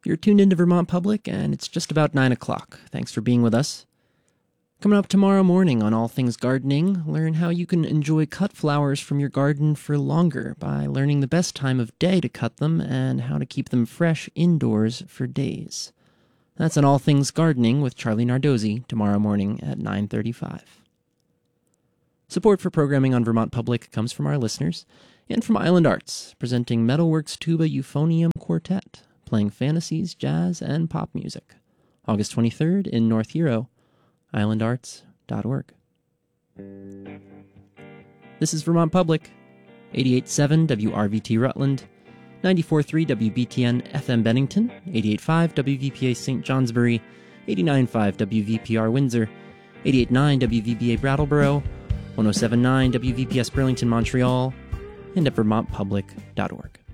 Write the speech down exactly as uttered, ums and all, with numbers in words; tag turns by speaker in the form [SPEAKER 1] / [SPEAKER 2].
[SPEAKER 1] You're tuned into Vermont Public, and it's just about nine o'clock. Thanks for being with us. Coming up tomorrow morning on All Things Gardening, learn how you can enjoy cut flowers from your garden for longer by learning the best time of day to cut them and how to keep them fresh indoors for days. That's on All Things Gardening with Charlie Nardozzi tomorrow morning at nine thirty-five. Support for programming on Vermont Public comes from our listeners and from Island Arts, presenting Metalworks Tuba Euphonium Quartet, playing fantasies, jazz, and pop music. August twenty-third in North Hero, island arts dot org. This is Vermont Public, eighty-eight point seven W R V T Rutland, ninety-four point three W B T N F M Bennington, eighty-eight point five W V P A Saint Johnsbury, eighty-nine point five W V P R Windsor, eighty-eight point nine W V B A Brattleboro, one oh seven point nine W V P S Burlington Montreal, and at vermont public dot org.